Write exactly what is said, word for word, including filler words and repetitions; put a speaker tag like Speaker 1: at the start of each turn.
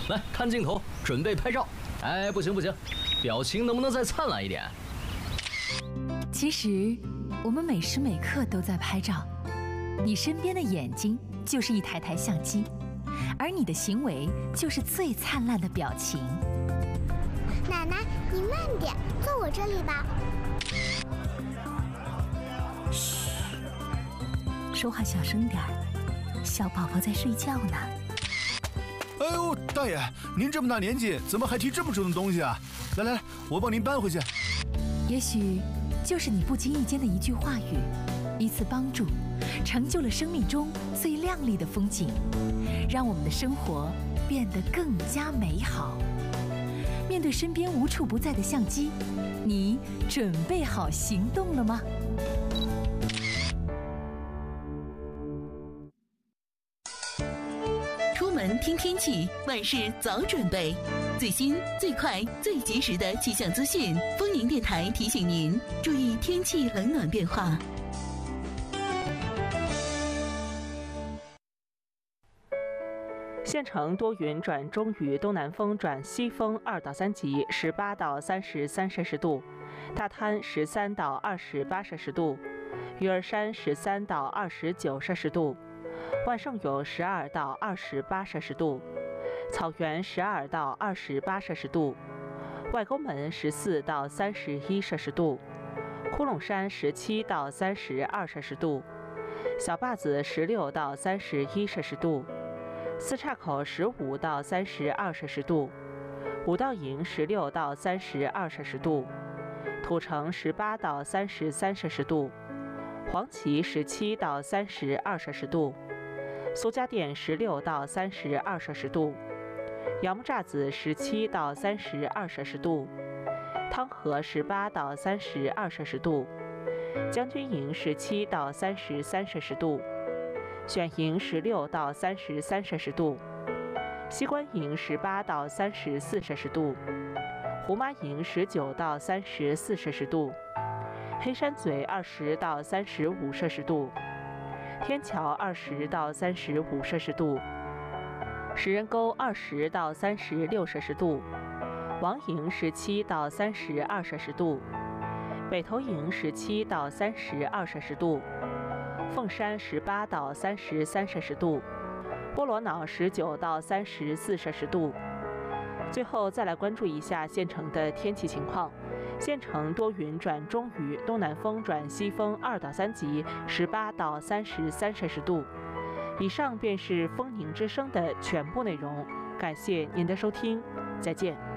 Speaker 1: 来看镜头，准备拍照。哎，不行不行，表情能不能再灿烂一点？
Speaker 2: 其实，我们每时每刻都在拍照。你身边的眼睛就是一台台相机，而你的行为就是最灿烂的表情。
Speaker 3: 奶奶，你慢点，坐我这里吧。
Speaker 2: 嘘，说话小声点儿，小宝宝在睡觉呢。
Speaker 4: 哎呦，大爷，您这么大年纪，怎么还提这么重的东西啊？来来来，我帮您搬回去。
Speaker 2: 也许就是你不经意间的一句话语，一次帮助，成就了生命中最亮丽的风景，让我们的生活变得更加美好。面对身边无处不在的相机，你准备好行动了吗？
Speaker 5: 出门听天气，万事早准备。最新、最快、最及时的气象资讯，丰宁电台提醒您注意天气冷暖变化。
Speaker 6: 县城多云转中雨，东南风转西风二到三级，十八到三十三摄氏度；大滩十三到二十八摄氏度，鱼儿山十三到二十九摄氏度，万盛有十二到二十八摄氏度，草原十二到二十八摄氏度，外沟门十四到三十一摄氏度，呼龙山十七到三十二摄氏度，小坝子十六到三十一摄氏度。四岔口十五到三十二摄氏度，五道营十六到三十二摄氏度，土城十八到三十三摄氏度，黄岐十七到三十二摄氏度，苏家店十六到三十二摄氏度，杨木栅子十七到三十二摄氏度，汤河十八到三十二摄氏度，将军营十七到三十三摄氏度。选营十六到三十三摄氏度，西关营十八到三十四摄氏度，胡麻营十九到三十四摄氏度，黑山嘴二十到三十五摄氏度，天桥二十到三十五摄氏度，石人沟二十到三十六摄氏度，王营十七到三十二摄氏度，北头营十七到三十二摄氏度。凤山十八到三十三摄氏度，波罗瑙十九到三十四摄氏度。最后再来关注一下县城的天气情况。县城多云转中雨，东南风转西风二到三级，十八到三十三摄氏度。以上便是丰宁之声的全部内容，感谢您的收听，再见。